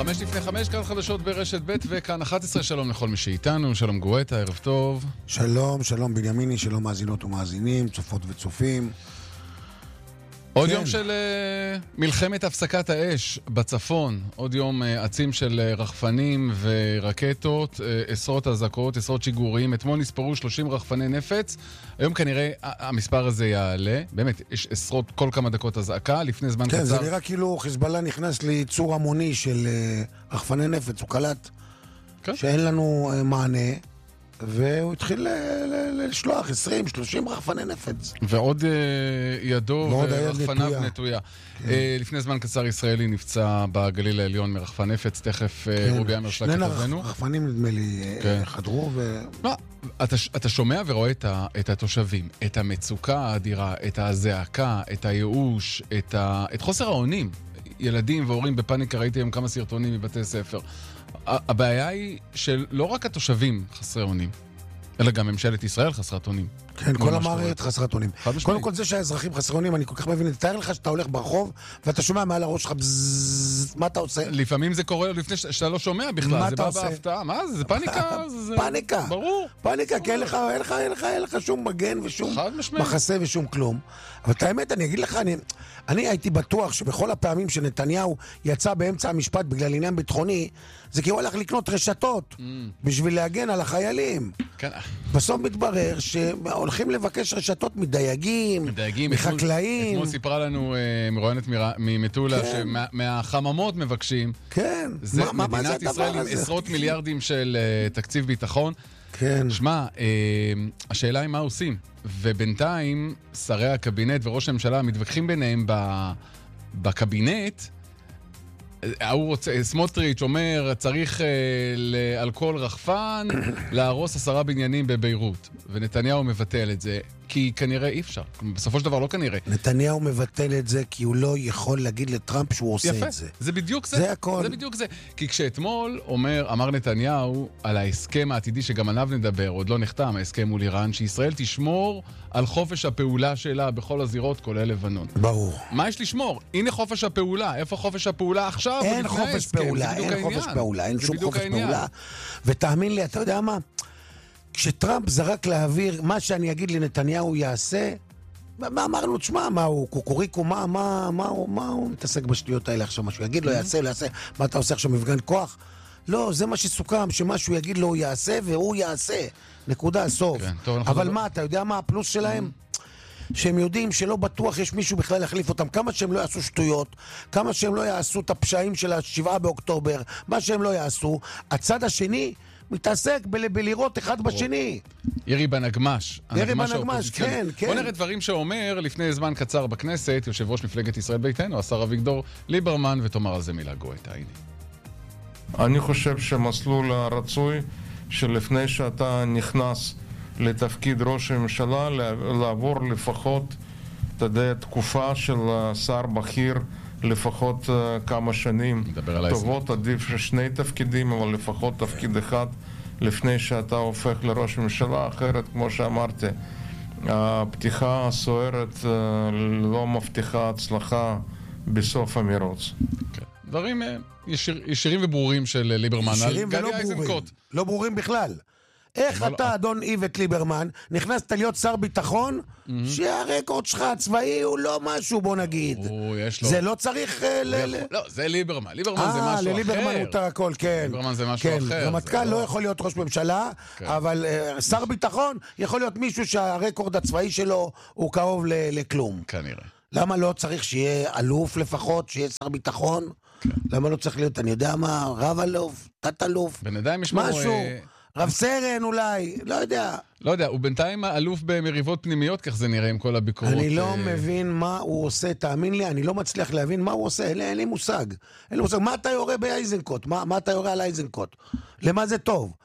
5:05, כאן חדשות ברשת ב' וכאן 11. שלום לכל מי שאיתנו, שלום גואטה, ערב טוב. שלום, שלום בנימיני, שלום מאזינות ומאזינים, צופות וצופים. עוד יום של מלחמת הפסקת האש בצפון, עוד יום עצים של רחפנים ורקטות, עשרות אזעקות, עשרות שיגורים. אתמול נספרו 30 רחפני נפץ, היום כנראה המספר הזה יעלה, באמת יש עשרות כל כמה דקות אזעקה, לפני זמן קצר. כן, זה נראה כאילו חיזבאללה נכנס לייצור המוני של רחפני נפץ, הוא קלט שאין לנו מענה, והוא התחיל לשלוח 20-30 רחפני נפץ. ועוד ידו ורחפניו נטויה. לפני זמן קצר ישראלי נפצע בגליל העליון מרחפן נפץ, תכף רובי אמר שלה כתבנו. שני רחפנים נדמה לי חדרו אתה שומע ורואה את התושבים, את המצוקה האדירה, את הזעקה, את הייאוש, את חוסר האונים. ילדים והורים בפאניקה, ראיתי היום כמה סרטונים מבתי ספר. הבעיה היא שלא רק התושבים חסרי אונים, אלא גם ממשלת ישראל חסרת אונים. כן, כל המערכת חסרת אונים. קודם כל זה שהאזרחים חסרי אונים, אני כל כך מבין, תאר לך שאתה הולך ברחוב, ואתה שומע מעל הראש שלך בזזז, מה אתה עושה? לפעמים זה קורה לפני שאתה לא שומע בכלל, זה בא בהפתעה. מה זה? זה פאניקה? פאניקה. ברור. פאניקה, כי אין לך שום מגן ושום מחסה ושום כלום. אבל את האמת, אני אגיד לך, אני הייתי בטוח שבכל הפעמים שנתניהו יצא באמצע המשפט בגלל עניין ביטחוני, זה כי הוא הלך לקנות רשתות בשביל להגן על החיילים. בסוף מתברר שהולכים לבקש רשתות מדייגים, מחקלאים. אתמול סיפרה לנו מרואיינת ממטולה שמהחממות מבקשים. כן. זה מדינת ישראל עם עשרות מיליארדים של תקציב ביטחון. כן. שמע, השאלה היא מה עושים. ובינתיים שרי הקבינט וראש הממשלה מתווכחים ביניהם בקבינט. סמוטריץ' אומר צריך על כל רחפן להרוס 10 בניינים בביירות, ונתניהו מבטל את זה כי כנראה אי אפשר, בסופו של דבר לא כנראה. נתניהו מבטל את זה כי הוא לא יכול להגיד לטראמפ שהוא עושה יפה, את זה. זה בדיוק זה. זה הכל. זה בדיוק זה. כי כשאתמול אמר נתניהו על ההסכם העתידי שגם עליו נדבר, עוד לא נחתם ההסכם מול איראן, שישראל תשמור על חופש הפעולה שלה בכל הזירות, כולל לבנון. ברור. מה יש לשמור? הנה חופש הפעולה. איפה חופש הפעולה עכשיו? אין חופש פעולה, אין חופש פעולה, אין שום חופש פעולה. ותאמין לי, אתה יודע מה? כשטראמפ זרק להעביר, מה שאני אגיד לנתניהו יעשה, מה אמרנו, תשמע, מה הוא, קוקוריקו, מה הוא מתעסק בשטויות האלה עכשיו, משהו יגיד לו, יעשה, מה אתה עושה עכשיו מפגן כוח? לא, זה מה שסוכם, שמשהו יגיד לו, הוא יעשה, והוא יעשה. נקודה, סוף. אבל מה, אתה יודע מה הפלוס שלהם? שהם יודעים שלא בטוח יש מישהו בכלל להחליף אותם, כמה שהם לא יעשו שטויות, כמה שהם לא יעשו את הפשעים של 7 באוקטובר, מה שהם לא יעשו, הצד השני מתעסק בלראות אחד בשני. ירי בנגמש. ירי בנגמש, כן. בוא נראה דברים שאומר לפני זמן קצר בכנסת, יושב ראש מפלגת ישראל ביתנו, השר אביגדור ליברמן, ותאמר על זה מילה גואטה. הנה. אני חושב שמסלול הרצוי שלפני שאתה נכנס לתפקיד ראש הממשלה, לעבור לפחות, אתה יודע, תקופה של שר בכיר, לפחות כמה שנים טובות, עדיף שני תפקידים, אבל לפחות תפקיד אחד לפני שאתה הופך לראש ממשלה. אחרת, כמו שאמרתי, הפתיחה הסוערת לא מבטיחה הצלחה בסוף המרוץ. דברים ישירים וברורים של ליברמן על גדי איזנקוט. לא ברורים בכלל. איך אתה, אדון איווט ליברמן, נכנסת להיות שר ביטחון, שהרקורד שלך הצבאי הוא לא משהו, בוא נגיד. זה לא צריך לא, זה ליברמן. ליברמן זה משהו אחר. לליברמן מותר הכל, כן. ליברמן זה משהו אחר. רמטכ"ל לא יכול להיות ראש ממשלה, אבל שר ביטחון יכול להיות מישהו שהרקורד הצבאי שלו הוא קרוב לכלום. כנראה. למה לא צריך שיהיה אלוף לפחות, שיהיה שר ביטחון? למה לא צריך להיות, אני יודע מה, רב אלוף, תת אלוף, משהו? רב סרן אולי, לא יודע. לא יודע, הוא בינתיים אלוף במריבות פנימיות, כך זה נראה עם כל הביקורות. אני לא מבין מה הוא עושה, תאמין לי, אני לא מצליח להבין מה הוא עושה, אין לי מושג. מה אתה יורה באייזנקוט? מה אתה יורה על אייזנקוט? למה זה טוב?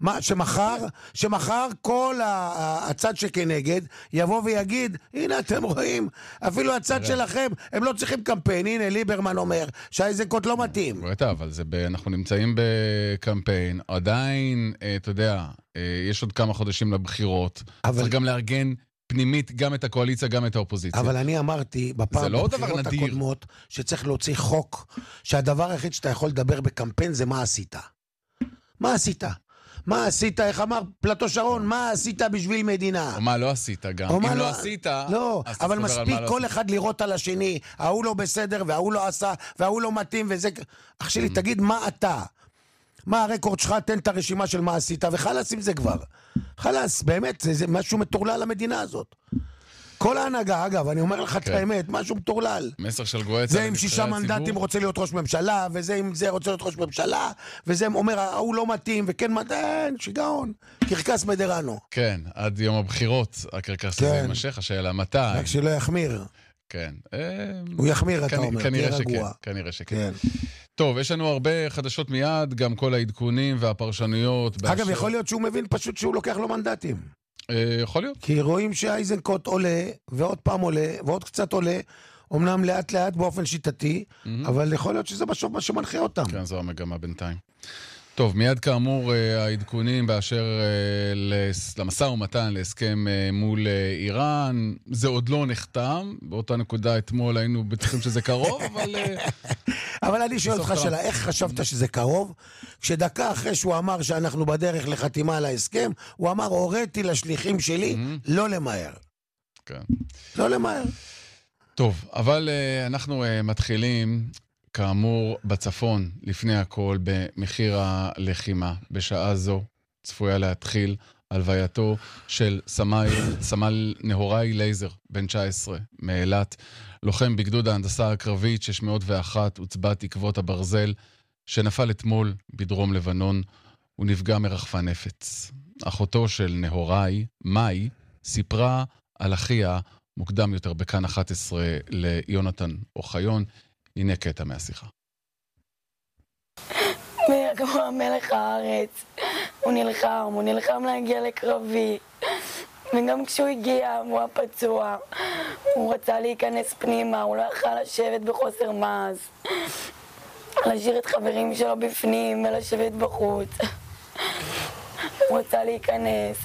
שמחר כל הצד שכנגד יבוא ויגיד, הנה אתם רואים, אפילו הצד שלכם, הם לא צריכים קמפיין. הנה ליברמן אומר שהאיזנקוט לא מתאים. אבל אנחנו נמצאים בקמפיין, עדיין, אתה יודע, יש עוד כמה חודשים לבחירות, צריך גם לארגן פנימית גם את הקואליציה, גם את האופוזיציה. אבל אני אמרתי בפעם בבחירות הקודמות שצריך להוציא חוק, שהדבר היחיד שאתה יכול לדבר בקמפיין זה מה עשית. מה עשית? מה עשית? איך אמר פלטו שרון? מה עשית בשביל מדינה? או מה לא עשית גם. אם לא עשית... לא, אבל מספיק כל אחד לראות על השני. ההוא לא בסדר, וההוא לא עשה, וההוא לא מתאים, וזה... אח שלי, תגיד מה אתה. מה הרקורד שלך? תן את הרשימה של מה עשית, וחלס עם זה כבר. חלס, באמת, זה משהו מטורלל למדינה הזאת. כל ההנהגה, אגב, אני אומר לך את האמת, משהו מטורלל. מסר של גואצה. זה עם 6 מנדטים רוצה להיות ראש ממשלה, וזה עם זה רוצה להיות ראש ממשלה, וזה אומר, הוא לא מתאים, וכן מתאים, שיגעון. קרקס מדרנו. כן, עד יום הבחירות, הקרקס הזה יימשך, השאלה מתי. רק שלא יחמיר. כן. הוא יחמיר, אתה אומר, תהיה רגוע. כנראה שכן. טוב, יש לנו הרבה חדשות מיד, גם כל העדכונים והפרשנויות. אגב, יכול להיות שהוא מבין פשוט שהוא לוקח לו מנדטים. יכול להיות. כי רואים שאייזנקוט עולה, ועוד פעם עולה, ועוד קצת עולה, אמנם לאט לאט באופן שיטתי, אבל יכול להיות שזה בסוף מה שמנחה אותם. כן, זו המגמה בינתיים. טוב, מיד כאמור העדכונים באשר למשא ומתן, להסכם מול איראן, זה עוד לא נחתם, באותה נקודה אתמול היינו בטוחים שזה קרוב, אבל... אבל אני שואל אותך שאלה, איך חשבת שזה קרוב? כשדקה אחרי שהוא אמר שאנחנו בדרך לחתימה על ההסכם, הוא אמר, הוריתי לשליחים שלי, לא למהר. כן. לא למהר. טוב, אבל אנחנו מתחילים... כאמור, בצפון, לפני הכל, במחיר הלחימה. בשעה זו צפויה להתחיל הלווייתו של סמל נהוראי לייזר, בן 19, מאילת, לוחם בגדוד ההנדסה הקרבית 601, הוצבע תקוות הברזל, שנפל אתמול בדרום לבנון, הוא נפגע מרחפן נפץ. אחותו של נהוראי, מאי, סיפרה על אחיה מוקדם יותר בכאן 11 ליונתן אוחיון, הנה קטע מהשיחה. כמו המלך הארץ, הוא נלחם להגיע לקרבי, וגם כשהוא הגיע הוא הפצוע, הוא רצה להיכנס פנימה, הוא לא יכל לשבת בחוסר מעש, להשאיר את חברים שלו בפנים ולשבת בחוץ, הוא רצה להיכנס,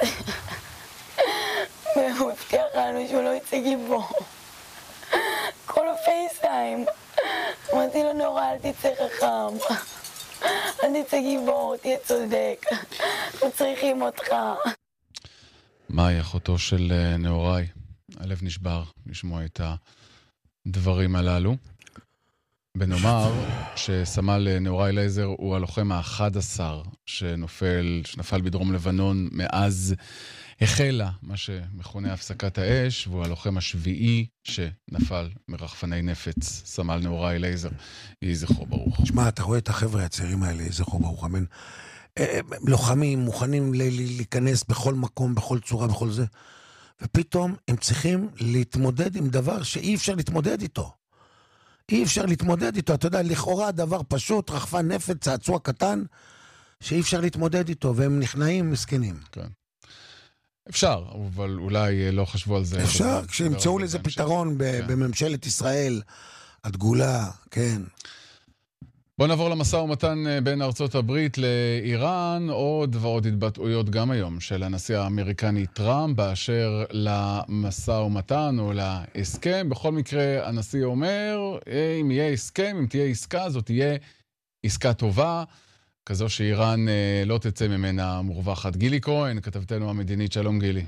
והוא הבטיח לנו שהוא לא יצא גיבור. כל הפייסטיים אמרתי לו, נורא, אל תצא חכם, אל תצא גיבור, תהיה צודק, אנחנו צריכים אותך. מאי, אחותו של נהוראי, הלב נשבר לשמוע את הדברים הללו. ונאמר שסמל נהוראי לייזר הוא הלוחם ה-11 שנפל בדרום לבנון מאז החלה מה שמכונה הפסקת האש, והוא הלוחם השביעי שנפל מרחפני נפץ, סמל נהוראי לייזר. יהי זכרו ברוך. שמע, אתה רואה את החבר'ה הצעירים האלה, יהי זכרו ברוך, אמן. לוחמים, מוכנים להיכנס בכל מקום, בכל צורה, בכל זה. ופתאום הם צריכים להתמודד עם דבר שאי אפשר להתמודד איתו. אי אפשר להתמודד איתו. אתה יודע, לכאורה דבר פשוט, רחפן נפץ, צעצוע קטן, שאי אפשר להתמודד איתו, והם נכנעים מסכנים. כן. אפשר, אבל אולי לא חשבו על זה. אפשר, כשימצאו לזה פתרון בממשלת ישראל, הדגולה, כן. בוא נעבור למשא ומתן בין ארצות הברית לאיראן, עוד ועוד התבטאויות גם היום של הנשיא האמריקני טראמפ, באשר למשא ומתן או להסכם. בכל מקרה, הנשיא אומר, אם יהיה הסכם, אם תהיה עסקה, זאת תהיה עסקה טובה, כזו שאיראן לא תצא ממנה מורווחת. גילי כהן, כתבתנו המדינית, שלום גילי.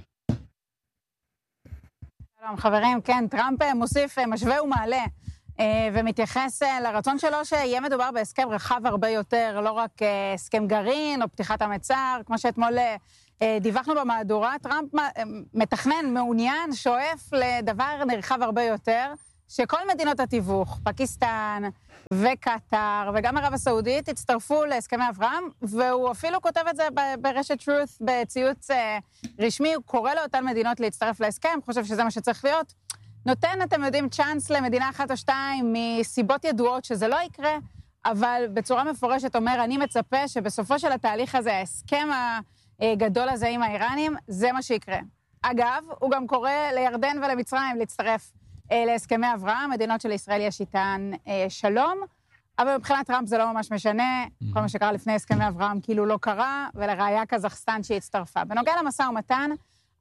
שלום חברים, כן, טראמפ מוסיף, משווה ומעלה, ומתייחס לרצון שלו שיהיה מדובר בהסכם רחב הרבה יותר, לא רק הסכם גרעין או פתיחת המצר, כמו שאתמול דיווחנו במהדורה, טראמפ מתכנן, מעוניין, שואף לדבר נרחב הרבה יותר, שכל מדינות התיווך, פקיסטן וקטר וגם ערב הסעודית, הצטרפו להסכמי אברהם, והוא אפילו כותב את זה ברשת truth, בציוץ רשמי, הוא קורא לאותן מדינות להצטרף להסכם, חושב שזה מה שצריך להיות. נותן, אתם יודעים, צ'אנס למדינה אחת או שתיים, מסיבות ידועות שזה לא יקרה, אבל בצורה מפורשת אומר, אני מצפה שבסופו של התהליך הזה, ההסכם הגדול הזה עם האיראנים, זה מה שיקרה. אגב, הוא גם קורא לירדן ולמצרים להצטרף להסכמי אברהם, מדינות שלישראל יש איתן שלום, אבל מבחינת טראמפ זה לא ממש משנה, כל מה שקרה לפני הסכמי אברהם כאילו לא קרה, ולראיה קזחסטן שהצטרפה. בנוגע למשא ומתן,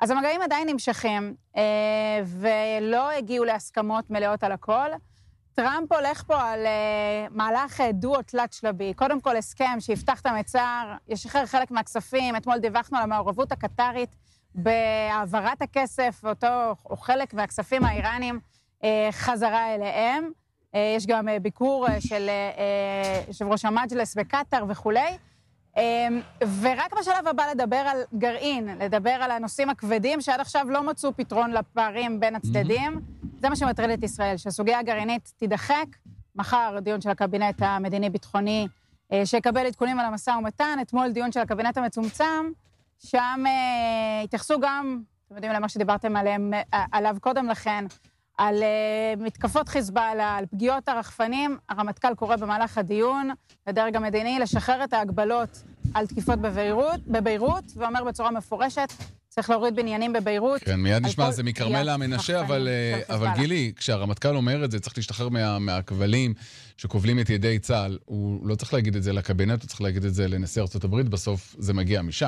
אז המגעים עדיין נמשכים, ולא הגיעו להסכמות מלאות על הכל. טראמפ הולך פה על מהלך דו או תלת שלבי. קודם כל הסכם שיפתח את המצר, ישחרר חלק מהכספים. אתמול דיווחנו על המעורבות הקטרית בהעברת הכסף, או חלק מהכספים האיראנים חזרה אליהם. יש גם ביקור של יושב ראש המג'לס בקטר וכולי. ורק בשלב הבא לדבר על גרעין, לדבר על הנושאים הכבדים שעד עכשיו לא מצאו פתרון לפערים בין הצדדים. זה מה שמטריד את ישראל, שהסוגיה הגרעינית תידחק. מחר דיון של הקבינט המדיני-ביטחוני שיקבל עדכונים על המשא ומתן. אתמול דיון של הקבינט המצומצם, שם התייחסו גם, אתם יודעים למה שדיברתם עליו קודם לכן, על מתקפות חיזבאללה, על פגיעות הרחפנים. הרמטכ"ל קורא במהלך הדיון לדרג המדיני לשחרר את ההגבלות על תקיפות בביירות, ואומר בצורה מפורשת, צריך להוריד בניינים בביירות. כן, מיד נשמע זה מכרמלה המנשה, אבל גילי, כשהרמטכ"ל אומר את זה, צריך להשתחרר מהכבלים שכובלים את ידי צה"ל. הוא לא צריך להגיד את זה לקבינט, הוא צריך להגיד את זה לנשיא ארצות הברית, בסוף זה מגיע משם.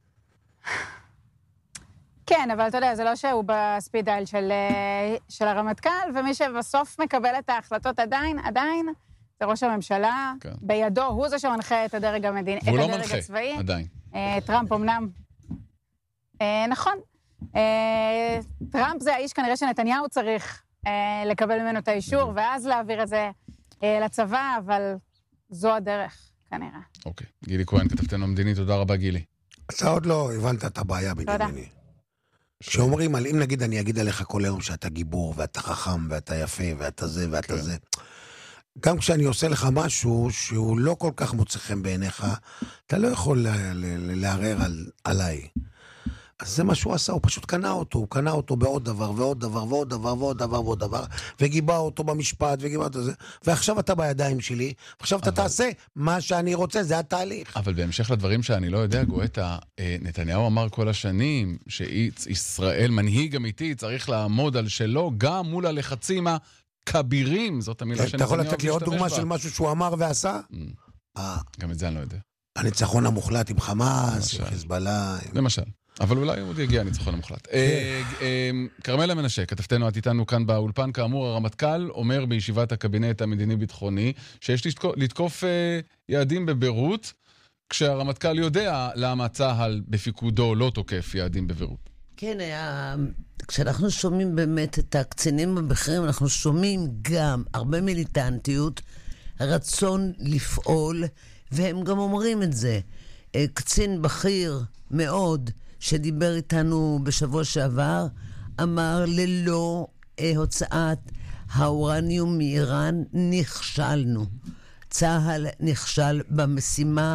כן, אבל אתה יודע, זה לא שהוא בספיד דייל של הרמטכ"ל, ומי שבסוף מקבל את ההחלטות עדיין, זה ראש הממשלה, כן. בידו, הוא זה שמנחה את הדרג המדיני, את הדרג מנחה, הצבאי. עדיין. טראמפ אמנם, נכון, טראמפ זה האיש כנראה שנתניהו צריך לקבל ממנו את האישור, ואז להעביר את זה לצבא, אבל זו הדרך, כנראה. אוקיי, גילי כהן, כתבתנו המדיני, תודה רבה גילי. אתה עוד לא הבנת את הבעיה בנימיני. כשאומרים, אם נגיד אני אגיד עליך כל היום שאתה גיבור, ואתה חכם, ואתה יפה, ואתה זה, ואתה זה. גם כשאני עושה לך משהו שהוא לא כל כך מוצא חן בעיניך, אתה לא יכול לערער עליי. אז זה מה שהוא עשה, הוא פשוט קנה אותו, הוא קנה אותו בעוד דבר, ועוד דבר, ועוד דבר, ועוד דבר, ועוד דבר, וגיבה אותו במשפט, וגיבה אותו זה, ועכשיו אתה בידיים שלי, עכשיו אתה תעשה מה שאני רוצה, זה התהליך. אבל בהמשך לדברים שאני לא יודע, גואטה, נתניהו אמר כל השנים, שישראל, מנהיג אמיתי, צריך לעמוד על שלו, גם מול הלחצים הכבירים, זאת המילה שנתניהו אתה יכול לתת לי עוד דוגמה של משהו שהוא אמר ועשה? גם את זה אני לא יודע. הניצחון המוחלט עם חמאס, עם חיזבאללה. למשל. אבל אולי עוד יגיע הניצחון המוחלט. כרמלה מנשה, כתבתנו את איתנו כאן באולפן, כאמור הרמטכ"ל אומר בישיבת הקבינט המדיני-ביטחוני שיש לתקוף יעדים בביירות, כשהרמטכ"ל יודע למה צה"ל בפיקודו לא תוקף יעדים בביירות. כן, כשאנחנו שומעים באמת את הקצינים הבכירים, אנחנו שומעים גם הרבה מיליטנטיות, רצון לפעול, והם גם אומרים את זה. קצין בכיר מאוד שדיבר איתנו בשבוע שעבר, אמר ללא הוצאת האורניום מאיראן נכשלנו. צה"ל נכשל במשימה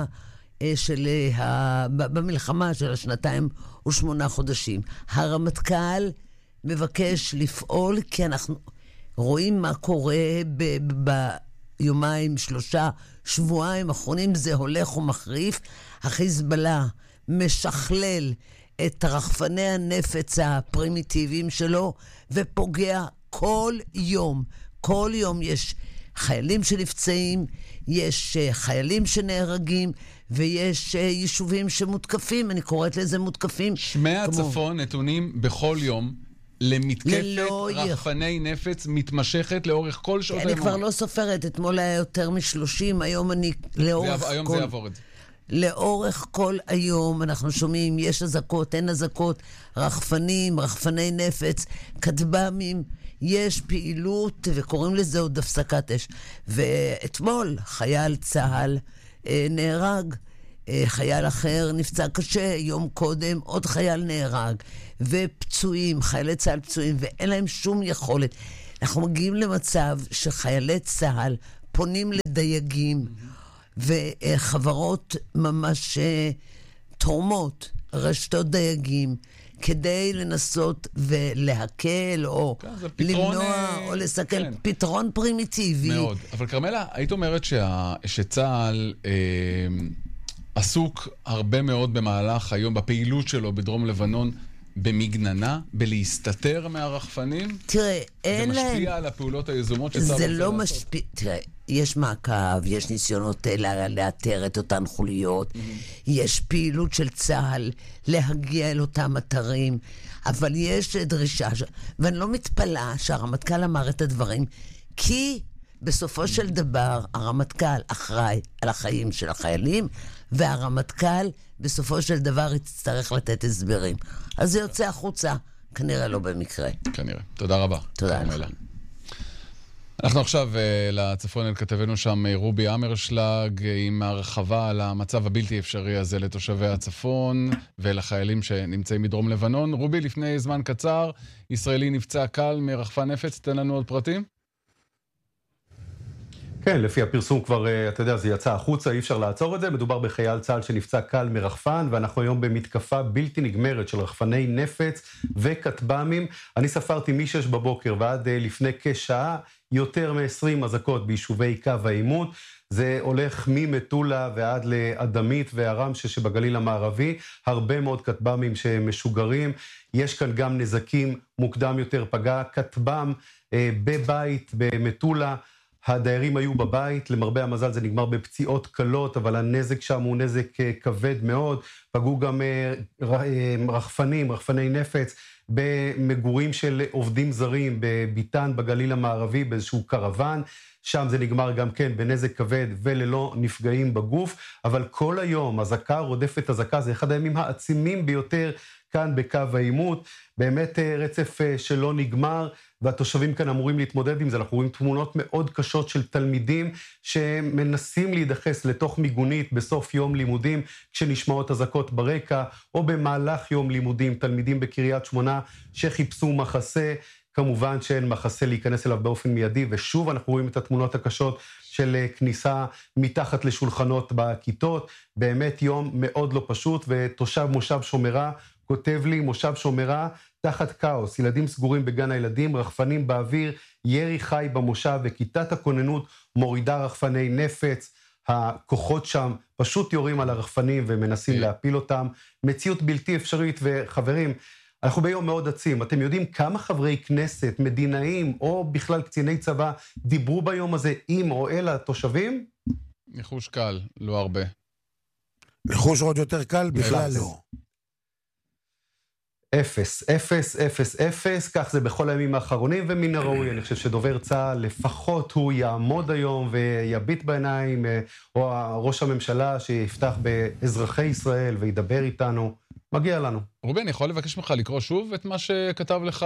במלחמה של 2.8 חודשים. הרמטכ"ל מבקש לפעול כי אנחנו רואים מה קורה ביומיים, 3 שבועיים אחרונים, זה הולך ומחריף. החיזבאללה משכלל את רחפני הנפץ הפרימיטיביים שלו ופוגע כל יום. כל יום יש חיילים שנפצעים, יש חיילים שנהרגים, ויש יישובים שמותקפים, אני קוראת לזה מותקפים. שמי הצפון נתונים בכל יום למתקפת רחפני נפץ מתמשכת לאורך כל שעות היום. אני כבר לא סופרת, אתמול היה יותר מ-30, היום אני לאורך כל... היום זה יעבור את זה. לאורך כל היום אנחנו שומעים, יש אזעקות, אין אזעקות, רחפנים, רחפני נפץ, כטב"מים, יש פעילות וקוראים לזה עוד הפסקת אש. ואתמול חייל צה"ל נהרג, חייל אחר נפצע קשה, יום קודם עוד חייל נהרג, ופצועים, חיילי צה"ל פצועים, ואין להם שום יכולת. אנחנו מגיעים למצב שחיילי צה"ל פונים לדייגים, וחברות ממש תורמות, רשתות דייגים, כדי לנסות ולהקל או למנוע או לסכל, פתרון פרימיטיבי. מאוד. אבל כרמלה, היית אומרת שצה"ל עסוק הרבה מאוד במהלך היום, בפעילות שלו בדרום לבנון, במגננה, בלהסתתר מהרחפנים? תראה, אין להם... זה משפיע על הפעולות היזומות שצה"ל רוצה לעשות? זה לא משפיע... תראה, יש מעקב, יש ניסיונות לאתר את אותן חוליות, יש פעילות של צה"ל להגיע אל אותם אתרים, אבל יש דרישה, ואני לא מתפלאה שהרמטכ"ל אמר את הדברים, כי בסופו של דבר הרמטכ"ל אחראי על החיים של החיילים, והרמטכ"ל בסופו של דבר יצטרך לתת הסברים. אז זה יוצא החוצה, כנראה לא במקרה. כנראה. תודה רבה. תודה לך. אנחנו עכשיו לצפון אל כתבנו שם רובי אמרשלג עם הרחבה על המצב הבלתי אפשרי הזה לתושבי הצפון ולחיילים שנמצאים מדרום לבנון. רובי, לפני זמן קצר, ישראלי נפצע קל מרחפן נפץ, תן לנו עוד פרטים? כן, לפי הפרסום כבר, אתה יודע, זה יצא החוצה, אי אפשר לעצור את זה. מדובר בחייל צה"ל שנפצע קל מרחפן, ואנחנו היום במתקפה בלתי נגמרת של רחפני נפץ וכטב"מים. אני ספרתי מ-6 בבוקר ועד לפני כשעה, יותר מ-20 אזעקות ביישובי קו העימות. זה הולך ממטולה ועד לאדמית והרמשה שבגליל המערבי. הרבה מאוד כטב"מים שמשוגרים. יש כאן גם נזקים, מוקדם יותר פגע כטב"ם בבית במטולה. הדיירים היו בבית, למרבה המזל זה נגמר בפציעות קלות, אבל הנזק שם הוא נזק כבד מאוד. פגעו גם רחפני נפץ, במגורים של עובדים זרים, בביתן בגליל המערבי, באיזשהו קרוון. שם זה נגמר גם כן בנזק כבד וללא נפגעים בגוף, אבל כל היום אזעקה רודפת אזעקה, זה אחד הימים העצימים ביותר כאן בקו העימות. באמת רצף שלא נגמר, והתושבים כאן אמורים להתמודד עם זה. אנחנו רואים תמונות מאוד קשות של תלמידים שמנסים להידחס לתוך מיגונית בסוף יום לימודים, כשנשמעות אזעקות ברקע, או במהלך יום לימודים, תלמידים בקריית שמונה שחיפשו מחסה, כמובן שאין מחסה להיכנס אליו באופן מיידי, ושוב אנחנו רואים את התמונות הקשות של כניסה מתחת לשולחנות בכיתות. באמת יום מאוד לא פשוט, ותושב מושב שומרה כותב לי, מושב שומרה תחת כאוס, ילדים סגורים בגן הילדים, רחפנים באוויר, ירי חי במושב, וכיתת הכוננות מורידה רחפני נפץ. הכוחות שם פשוט יורים על הרחפנים ומנסים להפיל אותם. מציאות בלתי אפשרית, וחברים, אנחנו ביום מאוד עצים. אתם יודעים כמה חברי כנסת, מדינאים או בכלל קציני צבא דיברו ביום הזה עם או אל התושבים? ניחוש קל, לא הרבה. ניחוש עוד יותר קל, בכלל לא. 0, 0, 0, 0, כך זה בכל הימים האחרונים, ומן הראוי, אני חושב שדובר צה"ל, לפחות הוא יעמוד היום ויביט בעיניים, או ראש הממשלה שיפתח באזרחי ישראל וידבר איתנו, מגיע לנו. רובי, אני יכול לבקש ממך לקרוא שוב את מה שכתב לך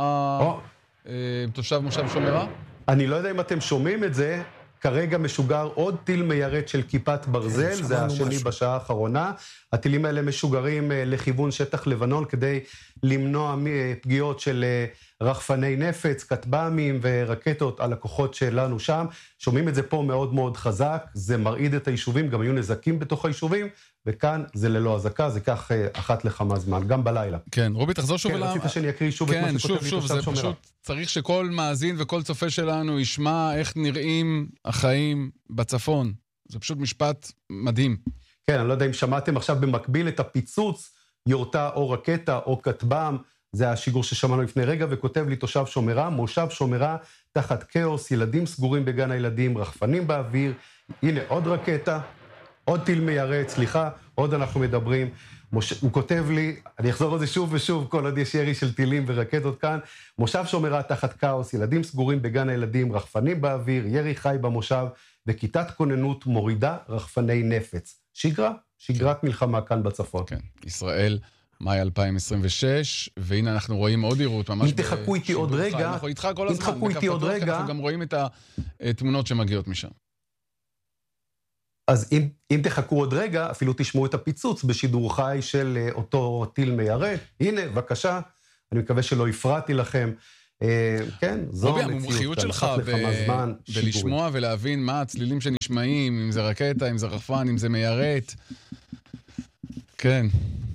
תושב מושב שומרה? אני לא יודע אם אתם שומעים את זה, כרגע משוגר עוד טיל מיירט של כיפת ברזל, זה השני בשעה האחרונה. הטילים האלה משוגרים לכיוון שטח לבנון כדי למנוע פגיעות של רחפני נפץ, כטב"מים ורקטות על הכוחות שלנו שם. שומעים את זה פה מאוד מאוד חזק, זה מרעיד את היישובים, גם היו נזקים בתוך היישובים, וכאן זה ללא אזעקה, זה כך אחת לכמה זמן, גם בלילה. כן, רובי, תחזור שוב. כן, רצית שאני אקריא שוב את מה שכותב לי תושב שומרה. זה פשוט צריך שכל מאזין וכל צופה שלנו ישמע איך נראים החיים בצפון. זה פשוט משפט מדהים. כן, אני לא יודע אם שמעתם עכשיו במקביל את הפיצוץ, יורתה או רקטה או כטב"ם, זה השיגור ששמענו לפני רגע, וכותב לי תושב שומרה, מושב שומרה תחת כאוס, ילדים סגורים בגן הילדים, רחפנים באוויר, הנה עוד רקטה, עוד טיל מיירט, סליחה, עוד אנחנו מדברים. הוא כותב לי, אני אחזור על זה שוב ושוב, כל עוד יש ירי של טילים ורקטות כאן, מושב שומרה תחת כאוס, ילדים סגורים בגן הילדים, רחפנים באוויר, ירי חי במושב, וכיתת כוננות מורידה רחפני נפץ. שגרת מלחמה כאן בצפון. כן, ישראל, מאי 2026, והנה אנחנו רואים עוד עירות ממש. אם תחכו איתי עוד רגע, אנחנו איתך כל הזמן, אנחנו גם רואים את התמונות שמגיעות משם. אז אם תחכו עוד רגע, אפילו תשמעו את הפיצוץ בשידור חי של אותו טיל מיירט. הנה, בבקשה, אני מקווה שלא הפרעתי לכם. כן, זו המומחיות שלך בלשמוע ולהבין מה הצלילים שנשמעים, אם זה רקטה, אם זה רחפן, אם זה מיירט. כן.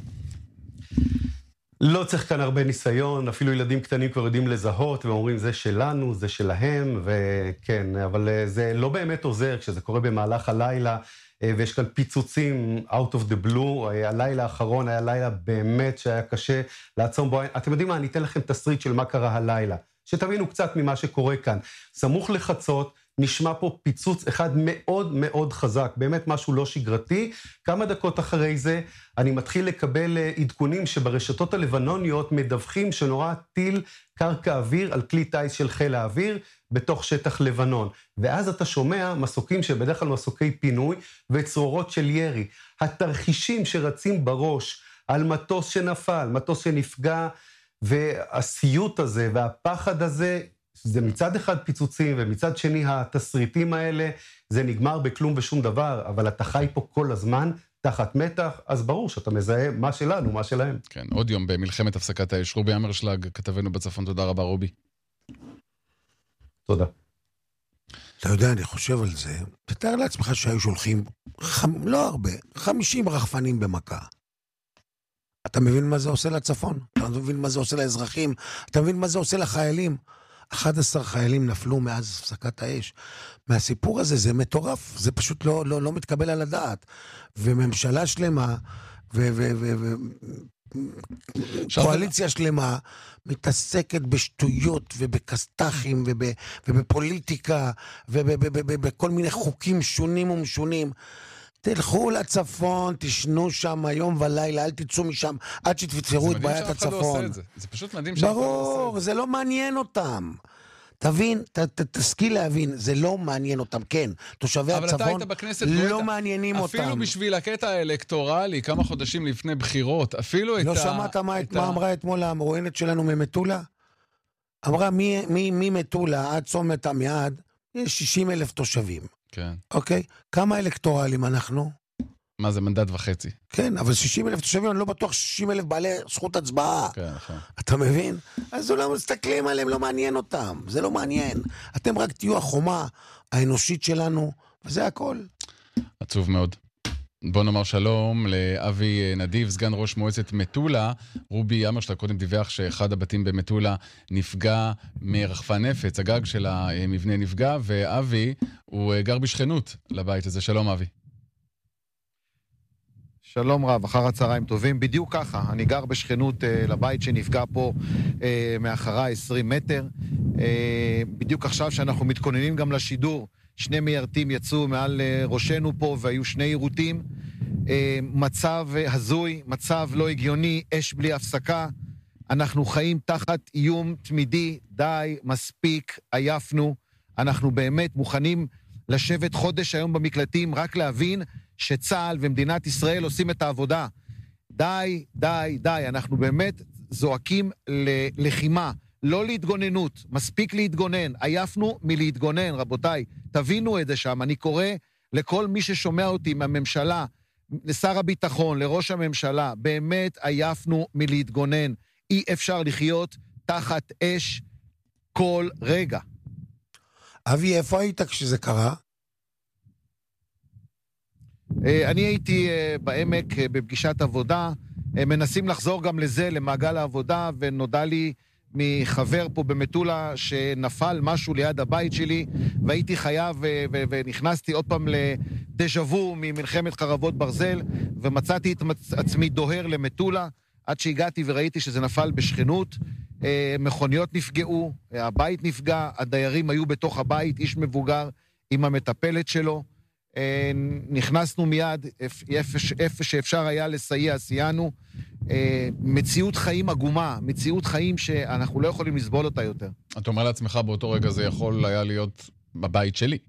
לא צריך כאן הרבה ניסיון, אפילו ילדים קטנים כבר יודעים לזהות, ואומרים זה שלנו, זה שלהם, וכן, אבל זה לא באמת עוזר כשזה קורה במהלך הלילה. ויש כאן פיצוצים out of the blue. הלילה האחרון היה לילה באמת שהיה קשה לעצום בו. אתם יודעים מה? אני אתן לכם תסריט של מה קרה הלילה, שתבינו קצת ממה שקורה כאן. סמוך לחצות, נשמע פה פיצוץ אחד מאוד מאוד חזק, באמת משהו לא שגרתי. כמה דקות אחרי זה אני מתחיל לקבל עדכונים שברשתות הלבנוניות מדווחים שנורא טיל קרקע אוויר על כלי טייס של חיל האוויר בתוך שטח לבנון. ואז אתה שומע מסוקים שבדרך כלל מסוקי פינוי וצרורות של ירי. התרחישים שרצים בראש על מטוס שנפל, מטוס שנפגע, והסיוט הזה והפחד הזה, זה מצד אחד פיצוצים, ומצד שני התסריטים האלה, זה נגמר בכלום ושום דבר, אבל אתה חי פה כל הזמן תחת מתח, אז ברור שאתה מזהה מה שלנו, מה שלהם. כן, עוד יום במלחמת הפסקת האש. רובי אמרשלג, כתבנו בצפון, תודה רבה רובי. תודה. אתה יודע, אני חושב על זה, תתאר לעצמך שהיו שולחים, לא הרבה, 50 רחפנים במכה. אתה מבין מה זה עושה לצפון? אתה מבין מה זה עושה לאזרחים? אתה מבין מה זה עושה לחיילים? 11 חיילים נפלו מאז הפסקת האש. מהסיפור הזה, זה מטורף, זה פשוט לא מתקבל על הדעת. וממשלה שלמה, קואליציה שלמה, מתעסקת בשטויות ובקסטחים ובפוליטיקה ובכל מיני חוקים שונים ומשונים. תלכו לצפון, תשנו שם יום ולילה, אל תצאו משם עד שתפתרו את בעיית הצפון. זה פשוט מדהים שאף אחד לא עושה את זה. ברור, זה לא מעניין אותם. תבין, תשכיל להבין, זה לא מעניין אותם, כן. תושבי הצפון לא מעניינים אותם. אפילו בשביל הקטע האלקטורלי, כמה חודשים לפני בחירות, אפילו את לא שמעת מה אמרה אתמול המרואיינת שלנו ממטולה? אמרה, ממטולה עד צומת עמיעד, יש 60,000 תושבים. כן. אוקיי? כמה אלקטורלים אנחנו? מה זה, מנדט וחצי? כן, אבל 60,000 תושבים, אני לא בטוח 60,000 בעלי זכות הצבעה. כן, נכון. אתה מבין? אז לא מסתכלים עליהם, לא מעניין אותם. זה לא מעניין. אתם רק תהיו החומה האנושית שלנו, וזה הכל. עצוב מאוד. בוא נאמר שלום לאבי נדיב, סגן ראש מועצת מטולה. רובי אמרשלג קודם דיווח שאחד הבתים במטולה נפגע מרחפן נפץ, הגג של המבנה נפגע, ואבי הוא גר בשכנות לבית הזה. שלום אבי. שלום רב, אחר הצהריים טובים. בדיוק ככה, אני גר בשכנות לבית שנפגע פה מאחריי 20 מטר. בדיוק עכשיו שאנחנו מתכוננים גם לשידור, 2 מיירטים יצאו מעל ראשנו פה והיו 2 יירוטים. מצב הזוי, מצב לא הגיוני, אש בלי הפסקה. אנחנו חיים תחת איום תמידי, די, מספיק, עייפנו. אנחנו באמת מוכנים לשבת חודש היום במקלטים, רק להבין שצה"ל ומדינת ישראל עושים את העבודה. די, די, די, אנחנו באמת זועקים ללחימה, לא להתגוננות, מספיק להתגונן, עייפנו מלהתגונן, רבותיי, תבינו את זה שם. אני קורא לכל מי ששומע אותי מהממשלה, לשר הביטחון, לראש הממשלה, באמת עייפנו מלהתגונן, אי אפשר לחיות תחת אש כל רגע. אבי, איפה היית כשזה קרה? אני הייתי בעמק בפגישת עבודה, מנסים לחזור גם לזה, למעגל העבודה, ונודע לי מחבר פה במטולה שנפל משהו ליד הבית שלי, והייתי חייב ונכנסתי עוד פעם לדז'אבו ממלחמת חרבות ברזל, ומצאתי את עצמי דוהר למטולה, עד שהגעתי וראיתי שזה נפל בשכנות, מכוניות נפגעו, הבית נפגע, הדיירים היו בתוך הבית, איש מבוגר עם המטפלת שלו, נכנסנו מיד, איפה שאפשר היה לסייע, סייענו. מציאות חיים עגומה, מציאות חיים שאנחנו לא יכולים לסבול אותה יותר. אתה אומר לעצמך באותו רגע זה יכול היה להיות בבית שלי.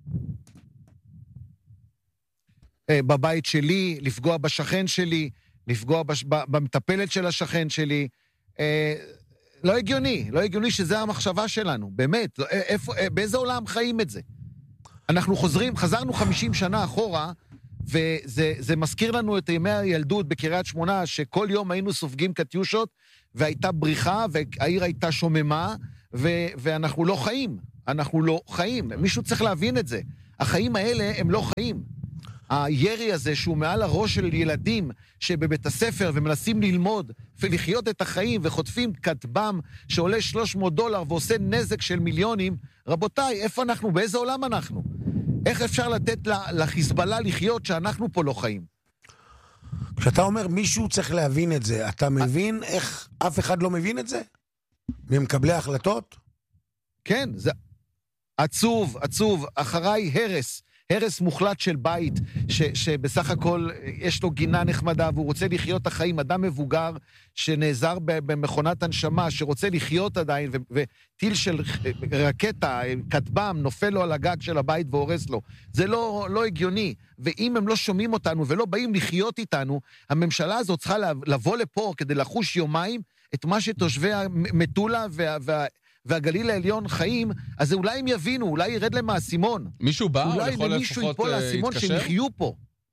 בבית שלי, לפגוע בשכן שלי, לפגוע במטפלת של השכן שלי. לא הגיוני, לא הגיוני שזה המחשבה שלנו, באמת. באיזה עולם חיים את זה? אנחנו חזרנו 50 שנה אחורה, וזה מזכיר לנו את ימי הילדות בקריית שמונה, שכל יום היינו סופגים קטיושות, והייתה בריחה, והעיר הייתה שוממה, ואנחנו לא חיים. אנחנו לא חיים. מישהו צריך להבין את זה. החיים האלה הם לא חיים. הירי הזה שהוא מעל הראש של ילדים שבבית הספר ומנסים ללמוד ולחיות את החיים וחוטפים כטב"ם שעולה $300 ועושה נזק של מיליונים, רבותיי, איפה אנחנו? באיזה עולם אנחנו? איך אפשר לתת לחיזבאללה לחיות שאנחנו פה לא חיים? כשאתה אומר מישהו צריך להבין את זה, אתה מבין איך אף אחד לא מבין את זה? ממקבלי ההחלטות? כן, זה עצוב, עצוב. אחריי הרס מוחלט של בית, שבסך הכל יש לו גינה נחמדה, והוא רוצה לחיות החיים, אדם מבוגר שנעזר במכונת הנשמה, שרוצה לחיות עדיין, וטיל של רקטה, כטב"ם, נופל לו על הגג של הבית והורס לו. זה לא הגיוני. ואם הם לא שומעים אותנו ולא באים לחיות איתנו, הממשלה הזאת צריכה לבוא לפה כדי לחוש יומיים את מה שתושבי המטולה והגליל העליון חיים, אז אולי הם יבינו, אולי ירד להם האסימון. מישהו בא, אולי למישהו ייפול האסימון שהם יחיו פה.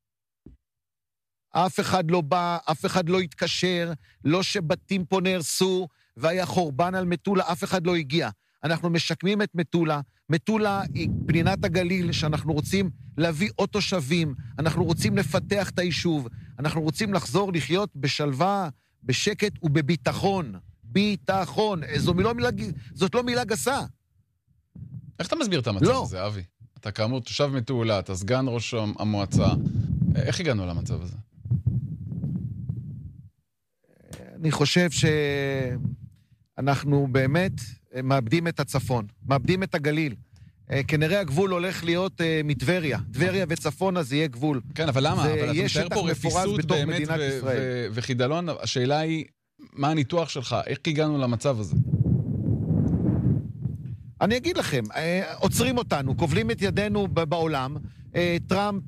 אף אחד לא בא, אף אחד לא התקשר, לא שבתים פה נהרסו, והיה חורבן על מטולה, אף אחד לא הגיע. אנחנו משקמים את מטולה. מטולה היא פנינת הגליל שאנחנו רוצים להביא עוד תושבים, אנחנו רוצים לפתח את היישוב, אנחנו רוצים לחזור לחיות בשלווה, בשקט ובביטחון. ביטחון. זאת לא מילה גסה. איך אתה מסביר את המצב הזה, אבי? אתה כאמור תושב מטולה, אתה סגן ראש המועצה. איך הגענו למצב הזה? אני חושב שאנחנו באמת מאבדים את הצפון, מאבדים את הגליל. כנראה הגבול הולך להיות מטבריה. טבריה וצפון, אז יהיה גבול. כן, אבל למה? אבל אתה מתאר פה רפיסות באמת וחידלון. השאלה היא, מה הניתוח שלך? איך הגענו למצב הזה? אני אגיד לכם, עוצרים אותנו, כובלים את ידינו בעולם, טראמפ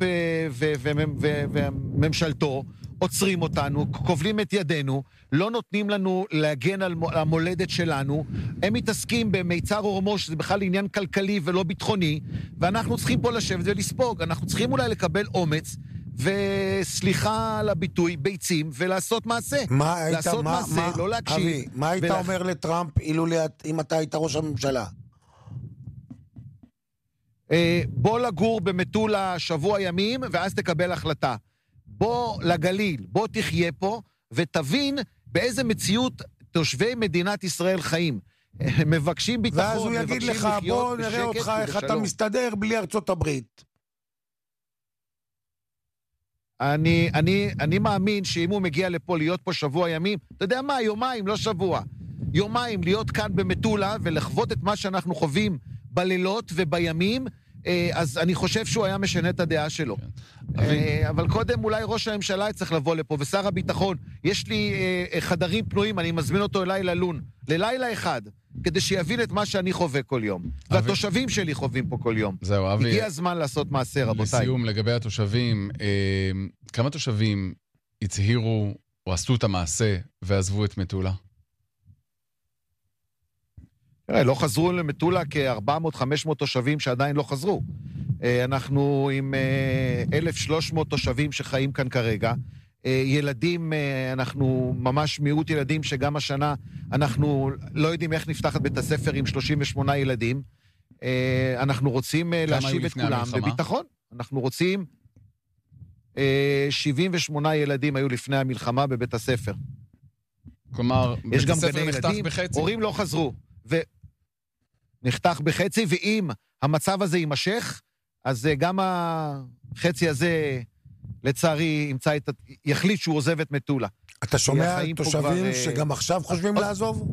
וממשלתו עוצרים אותנו, כובלים את ידינו, לא נותנים לנו להגן על המולדת שלנו, הם מתעסקים במיצר הורמו, שזה בכלל עניין כלכלי ולא ביטחוני, ואנחנו צריכים פה לשבת ולספוג, אנחנו צריכים אולי לקבל אומץ, וסליחה על הביטוי, ביצים, ולעשות מעשה. לעשות מעשה, לא להקשיב. אבי, מה היית אומר לטראמפ אם אתה היית ראש הממשלה? בוא לגור במטולה שבוע ימים, ואז תקבל החלטה. בוא לגליל, בוא תחיה פה, ותבין באיזה מציאות תושבי מדינת ישראל חיים. הם מבקשים ביטחון, ואז הוא יגיד לך, בוא נראה אותך איך אתה מסתדר בלי ארצות הברית. אני מאמין שאם הוא מגיע לפה להיות פה שבוע ימים, אתה יודע מה, יומיים, לא שבוע. יומיים להיות כאן במטולה ולחוות את מה שאנחנו חווים בלילות ובימים, אז אני חושב שהוא היה משנה את הדעה שלו. אבל קודם אולי ראש הממשלה צריך לבוא לפה, ושר הביטחון, יש לי חדרים פנויים, אני מזמין אותו אליי ללון, ללילה אחד, כדי שיבין את מה שאני חווה כל יום. והתושבים שלי חווים פה כל יום. זהו, אבי. הגיע הזמן לעשות מעשה, רבותיי. לסיום, לגבי התושבים, כמה תושבים הצהירו או עשו את המעשה ועזבו את מטולה? לא חזרו למטולה כ-400-500 תושבים שעדיין לא חזרו. אנחנו עם 1,300 תושבים שחיים כאן כרגע. ילדים, אנחנו ממש מיעוט ילדים שגם השנה אנחנו לא יודעים איך נפתח את בית הספר עם 38 ילדים. אנחנו רוצים להשיב את כולם בביטחון. אנחנו רוצים 78 ילדים היו לפני המלחמה בבית הספר. כלומר, בית הספר נחתך בחצי. הורים לא חזרו. נחתך בחצי, ואם המצב הזה יימשך, אז גם החצי הזה, לצערי, יחליט שהוא עוזב את מטולה. אתה שומע תושבים שגם עכשיו חושבים לעזוב?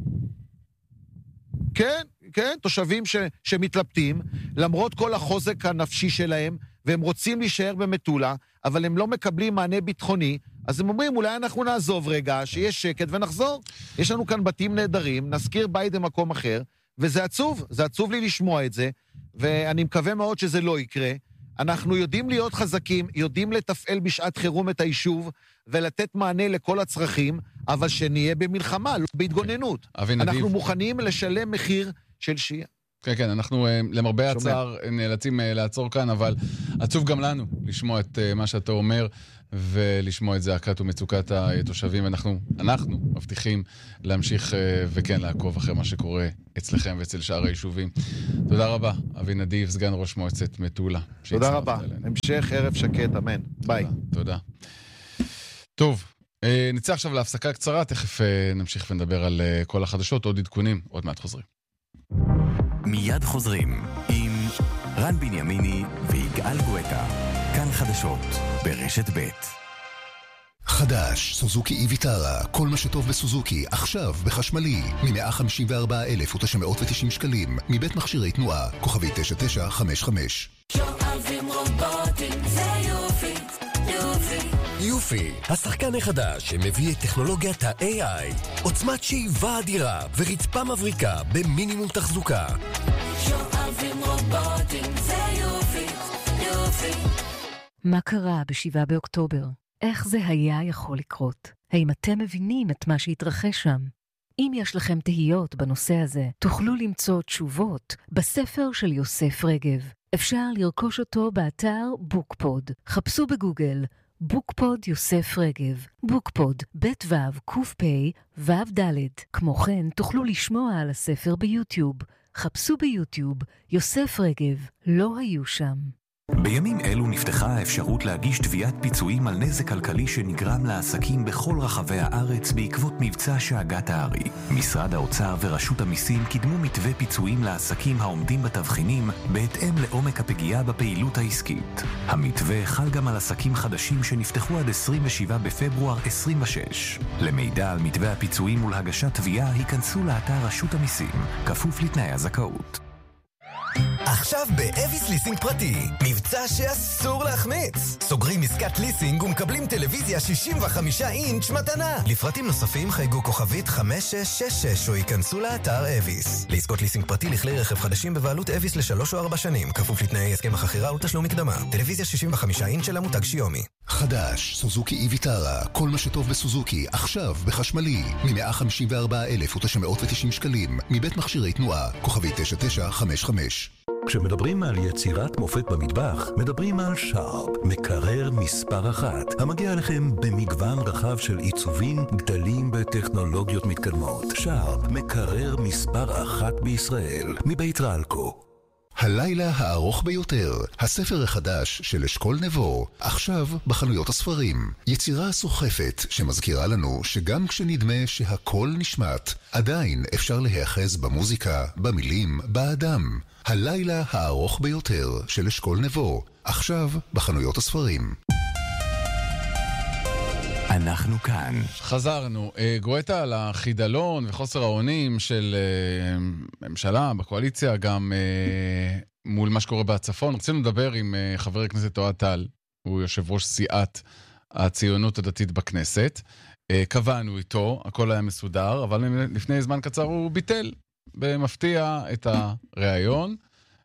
כן, כן, תושבים שמתלבטים, למרות כל החוזק הנפשי שלהם, והם רוצים להישאר במטולה, אבל הם לא מקבלים מענה ביטחוני, אז הם אומרים, אולי אנחנו נעזוב רגע, שיש שקט ונחזור. יש לנו כאן בתים נהדרים, נזכיר בית במקום אחר, וזה עצוב, זה עצוב לי לשמוע את זה, ואני מקווה מאוד שזה לא יקרה. אנחנו יודעים להיות חזקים, יודעים לתפעל בשעת חירום את היישוב, ולתת מענה לכל הצרכים, אבל שנהיה במלחמה, לא בהתגוננות. אנחנו מוכנים לשלם מחיר של שיעה. כן, כן, אנחנו למרבה הצער נאלצים לעצור כאן, אבל עצוב גם לנו לשמוע את מה שאתה אומר, ולשמוע את זעקת ומצוקת התושבים. אנחנו מבטיחים להמשיך וכן לעקוב אחרי מה שקורה אצלכם ואצל שאר היישובים. תודה רבה, אבי נדיב, סגן ראש מועצת מטולה. תודה רבה, המשך ערב שקט, אמן. ביי. תודה. טוב, נצא עכשיו להפסקה קצרה, תכף נמשיך ונדבר על כל החדשות, עוד עדכונים, עוד מעט חוזרים. מיד חוזרים עם רן בנימיני ויגאל גואטה. כאן חדשות ברשת ב'. חדש, סוזוקי איביטרה, כל מה שטוב בסוזוקי, עכשיו בחשמלי, מ-154,990 שקלים, מבית מכשירי תנועה, כוכבי 9955. שואבים רובוטים, זה יופי, יופי. יופי, השחקן החדש שמביא את טכנולוגיית ה-AI, עוצמת שאיבה אדירה ורצפה מבריקה במינימום תחזוקה. שואבים רובוטים, זה יופי, יופי. מה קרה ב7 באוקטובר? איך זה היה יכול לקרות? האם אתם מבינים את מה שהתרחש שם? אם יש לכם תהיות בנושא הזה, תוכלו למצוא תשובות בספר של יוסף רגב. אפשר לרכוש אותו באתר בוקפוד. חפשו בגוגל בוקפוד יוסף רגב. בוקפוד, בית וו, קופי, וו דלת. כמו כן, תוכלו לשמוע על הספר ביוטיוב. חפשו ביוטיוב יוסף רגב. לא היו שם. בימים אלו נפתחה האפשרות להגיש תביעת פיצויים על נזק כלכלי שנגרם לעסקים בכל רחבי הארץ בעקבות מבצע שאגת הארי. משרד האוצר ורשות המיסים קידמו מתווה פיצויים לעסקים העומדים בתבחינים בהתאם לעומק הפגיעה בפעילות העסקית. המתווה חל גם על עסקים חדשים שנפתחו עד 27 בפברואר 26. למידע על מתווה הפיצויים ולהגשת תביעה היכנסו לאתר רשות המיסים, כפוף לתנאי הזכאות. עכשיו באביס ליסינג פרטי, מבצע שאסור להחמיץ. סוגרים עסקת ליסינג ומקבלים טלוויזיה 65 אינץ' מתנה. לפרטים נוספים חייגו כוכבית 5666 או ייכנסו לאתר אביס. לעסקות ליסינג פרטי לכלי רכב חדשים בבעלות אביס ל3 או 4 שנים, כפוף לתנאי הסכם החכירה ותשלום מקדמה. טלוויזיה 65 אינץ' של המותג שיומי. חדש, סוזוקי איביטרה, כל מה שטוב בסוזוקי, עכשיו בחשמלי, מ-154,990 שקלים, מבית מכשירי תנועה, כוכבי 9955. כשמדברים על יצירת מופת במטבח, מדברים על שרפ, מקרר מספר 1, המגיע לכם במגוון רחב של עיצובים גדלים בטכנולוגיות מתקדמות. שרפ, מקרר מספר 1 בישראל, מבית רלקו. הלילה הארוך ביותר, הספר החדש של אשכול נבו, עכשיו בחנויות הספרים. יצירה סוחפת שמזכירה לנו שגם כשנדמה שהכל נשמט, עדיין אפשר להיאחז במוזיקה, במילים, באדם. הלילה הארוך ביותר של אשכול נבו, עכשיו בחנויות הספרים. אנחנו כאן. חזרנו. גואטה על החידלון וחוסר האונים של ממשלה בקואליציה, גם מול מה שקורה בצפון. רצינו לדבר עם חבר הכנסת אוהד טל, הוא יושב ראש סיעת הציונות הדתית בכנסת. קבענו איתו, הכל היה מסודר, אבל לפני זמן קצר הוא ביטל במפתיע את הרעיון.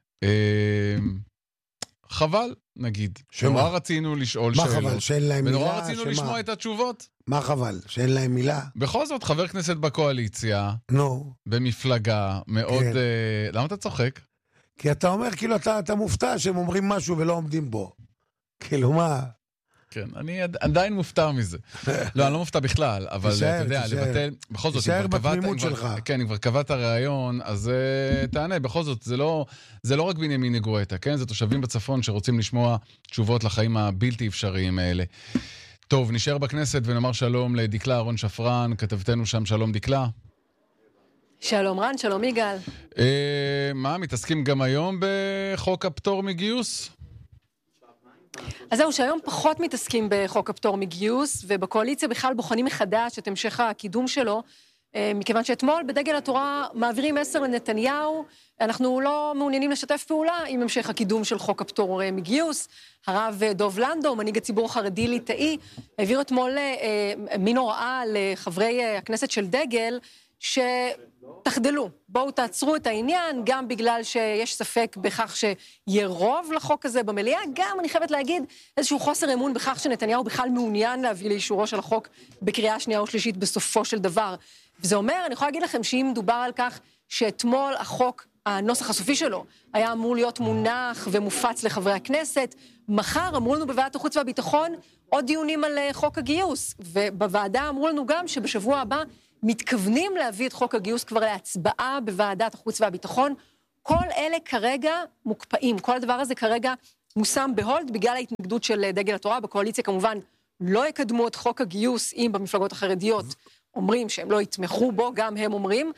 חבל, נגיד. נורא רצינו לשאול שאלות. מה חבל? שאין להם מילה? ונורא רצינו לשמוע את התשובות. מה חבל? שאין להם מילה? בכל זאת, חבר כנסת בקואליציה, במפלגה מאוד... למה אתה צוחק? כי אתה אומר, כאילו, אתה מופתע שהם אומרים משהו ולא עומדים בו. כאילו, מה? כן, אני עדיין מופתע מזה. לא, אני לא מופתע בכלל, אבל אתה יודע, לבטל... בכל זאת, תישאר בתמימות שלך. כן, אם כבר קבעת הרעיון, אז תענה. בכל זאת, זה לא רק בנימיני גואטה, כן? זה תושבים בצפון שרוצים לשמוע תשובות לחיים הבלתי אפשריים האלה. טוב, נשאר בכנסת ונאמר שלום לדקלה אהרון שפרן, כתבתנו שם. שלום דקלה. שלום רן, שלום יגאל. מה, מתעסקים גם היום בחוק הפטור מגיוס? אז זהו, שהיום פחות מתעסקים בחוק הפטור מגיוס, ובקואליציה בכלל בוחנים מחדש את המשך הקידום שלו, מכיוון שאתמול בדגל התורה מעבירים מסר לנתניהו, אנחנו לא מעוניינים לשתף פעולה עם המשך הקידום של חוק הפטור מגיוס. הרב דוב לנדו, מנהיג הציבור החרדי ליטאי, העביר אתמול מין הוראה לחברי הכנסת של דגל, שתחדלו, בואו תעצרו את העניין, גם בגלל שיש ספק בכך שיהיה רוב לחוק הזה במליאה, גם אני חייבת להגיד איזשהו חוסר אמון בכך שנתניהו בכלל מעוניין להביא לאישורו של החוק בקריאה שנייה או שלישית בסופו של דבר. וזה אומר, אני יכולה להגיד לכם שאם מדובר על כך שאתמול החוק, הנוסח הסופי שלו, היה אמור להיות מונח ומופץ לחברי הכנסת, מחר אמרו לנו בוועדת החוץ והביטחון עוד דיונים על חוק הגיוס, ובוועדה אמרו לנו גם שבשבוע הבא מתכוונים להביא את חוק הגיוס כבר להצבעה בוועדת החוץ והביטחון. כל אלה כרגע מוקפאים, כל הדבר הזה כרגע מושם בהולד בגלל ההתנגדות של דגל התורה. בקואליציה כמובן לא יקדמו את חוק הגיוס אם במפלגות החרדיות אומרים שהם לא יתמכו בו, גם הם אומרים.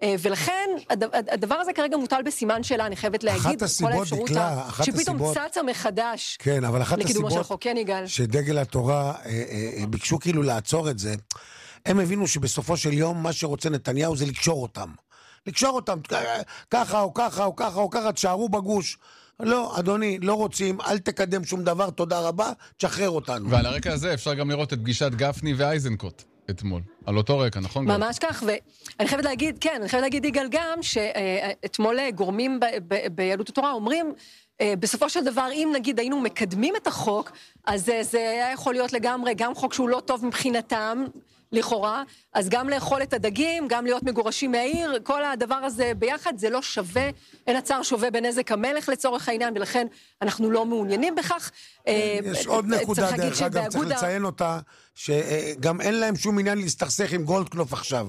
ולכן הדבר הזה כרגע מוטל בסימן שאלה, אני חייבת להגיד, כל האפשרות שפתאום צצה מחדש לקידומו של החוק. כן, יגאל. שדגל התורה ביקשו כאילו לעצור את זה, הם הבינו שבסופו של יום מה שרוצה נתניהו זה לקשור אותם. לקשור אותם ככה או ככה או ככה או ככה, תשארו בגוש. לא, אדוני, לא רוצים, אל תקדם שום דבר, תודה רבה, תשחרר אותנו. ועל הרקע הזה אפשר גם לראות את פגישת גפני ואייזנקוט אתמול. על אותו רקע, נכון? ממש כך, ואני חייבת להגיד, כן, אני חייבת להגיד יגאל גם, שאתמול גורמים ביהדות התורה אומרים, בסופו של דבר, אם נגיד היינו מקדמים את החוק, אז זה היה יכול להיות לגמרי, גם חוק שהוא לא טוב מבחינתם, לכאורה, אז גם לאכול את הדגים, גם להיות מגורשים מהעיר, כל הדבר הזה ביחד, זה לא שווה, אין הצער שווה בנזק המלך לצורך העניין, ולכן אנחנו לא מעוניינים בכך. יש עוד נקודה דרך אגב, צריך לציין אותה, שגם אין להם שום עניין להסתכסך עם גולדקנופ עכשיו.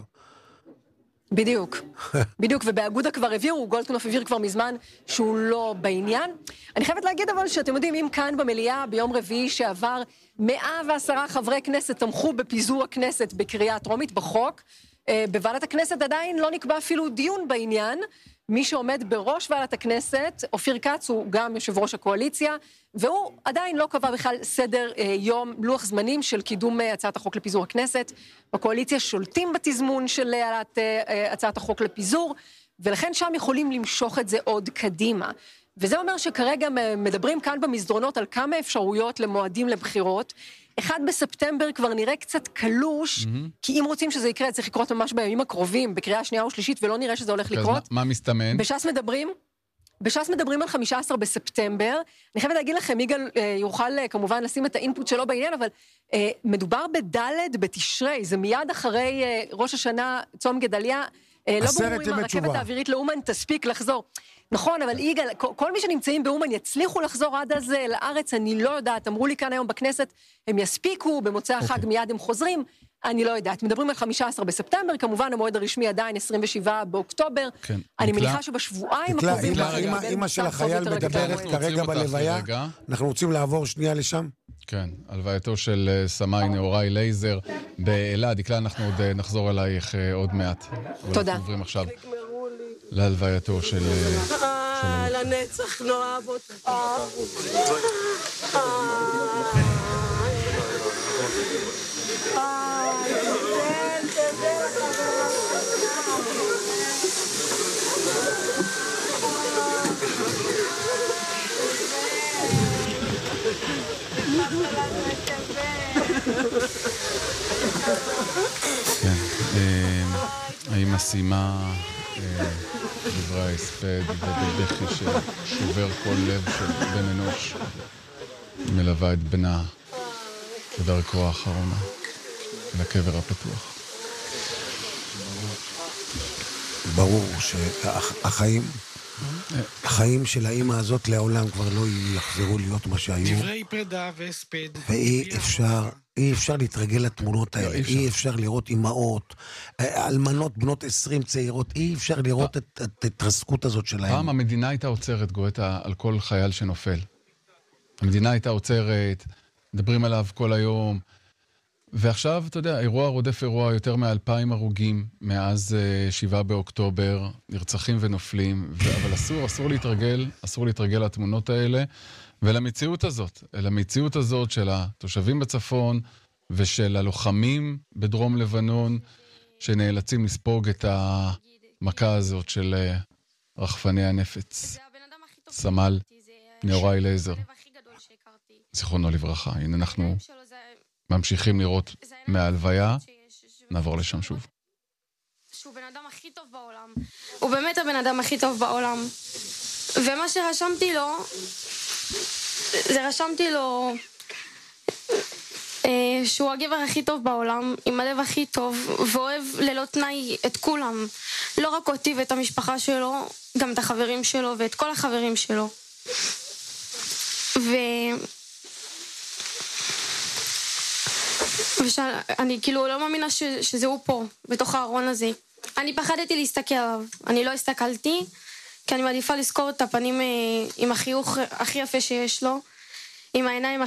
בדיוק, בדיוק, ובאגודה כבר הביאו, גולדקנופ הבהיר כבר מזמן שהוא לא בעניין. אני חייבת להגיד אבל שאתם יודעים, אם כאן במליאה ביום רביעי שעבר 110 חברי כנסת תמכו בפיזור הכנסת בקריאה טרומית בחוק, בוועדת הכנסת עדיין לא נקבע אפילו דיון בעניין. מי שעומד בראש ועדת הכנסת, אופיר כץ, הוא גם יושב ראש הקואליציה, והוא עדיין לא קבע בכלל סדר יום, לוח זמנים של קידום הצעת החוק לפיזור הכנסת. בקואליציה שולטים בתזמון של הצעת החוק לפיזור, ולכן שם יכולים למשוך את זה עוד קדימה. וזה אומר שכרגע מדברים כאן במסדרונות על כמה אפשרויות למועדים לבחירות. 1 בספטמבר כבר נראה קצת קלוש, כי אם רוצים שזה יקרה, צריך לקרות ממש בימים הקרובים, בקריאה שנייה ושלישית, ולא נראה שזה הולך לקרות. מה מסתמן? בש"ס מדברים על 15 בספטמבר. אני חייבת להגיד לכם, יגאל יוכל כמובן לשים את האינפוט שלו בעניין, אבל מדובר בד' בתשרי, זה מיד אחרי ראש השנה, צום גדליה, לא ברור אם הרכבת האווירית לאומן תספיק לחזור. נכון, אבל יגאל, כל מי שנמצאים באומן יצליחו לחזור עד אז לארץ, אני לא יודעת, אמרו לי כאן היום בכנסת, הם יספיקו, במוצאי החג מיד הם חוזרים, אני לא יודעת. מדברים על 15 בספטמבר, כמובן המועד הרשמי עדיין 27 באוקטובר, אני מניחה שבשבועיים הקרובים... אמא של החייל מדברת כרגע בלוויה, אנחנו רוצים לעבור שנייה לשם. כן, הלווייתו של סמאי נאורי לייזר באלעד. דקלה, אנחנו עוד נחזור אלייך עוד מעט. תודה. אנחנו עוברים עכשיו להלווייתו של... לנצח נאהב אותך. כן, האמא סיימה דברי ההספד ובבכי ששובר כל לב של בן אנוש, מלווה את בנה בדרכו האחרונה לקבר הפתוח. ברור החיים של האמא הזאת לעולם כבר לא יחזרו להיות מה שהיו. דברי פרידה והספד. ואי אפשר להתרגל לתמונות האלה, אי אפשר לראות אמהות, אלמנות בנות 20 צעירות, אי אפשר לראות את ההתרסקות הזאת שלהם. פעם המדינה הייתה עוצרת, גואטה, על כל חייל שנופל. המדינה הייתה עוצרת, מדברים עליו כל היום, ועכשיו, אתה יודע, אירוע רודף אירוע, יותר מ2,000 הרוגים מאז 7 באוקטובר, נרצחים ונופלים, אבל אסור להתרגל לתמונות האלה, ולמציאות הזאת של התושבים בצפון, ושל הלוחמים בדרום לבנון, שנאלצים לספוג את המכה הזאת של רחפני הנפץ. סמל נאורי לייזר, זיכרונו לברכה. הנה אנחנו ממשיכים לראות מההלוויה, נעבור לשם שוב. שהוא בן אדם הכי טוב בעולם. הוא באמת הבן אדם הכי טוב בעולם. ומה שרשמתי לו, שהוא הגבר הכי טוב בעולם, עם הלב הכי טוב, ואוהב ללא תנאי את כולם. לא רק אותי ואת המשפחה שלו, גם את החברים שלו ואת כל החברים שלו. ואני כאילו לא מאמינה שזהו פה, בתוך הארון הזה. אני פחדתי להסתכל עליו. אני לא הסתכלתי, כי אני מעדיפה לזכור את הפנים עם החיוך הכי יפה שיש לו, עם העיניים